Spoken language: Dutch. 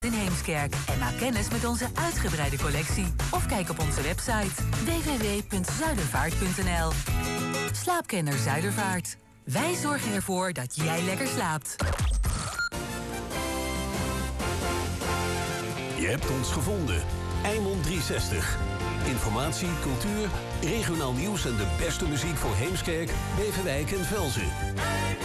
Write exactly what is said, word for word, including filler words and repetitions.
in Heemskerk en maak kennis met onze uitgebreide collectie. Of kijk op onze website w w w punt zuidervaart punt n l. Slaapkenner Zuidervaart. Wij zorgen ervoor dat jij lekker slaapt. Je hebt ons gevonden. Eimond driehonderdzestig. Informatie, cultuur, regionaal nieuws en de beste muziek voor Heemskerk, Beverwijk en Velzen.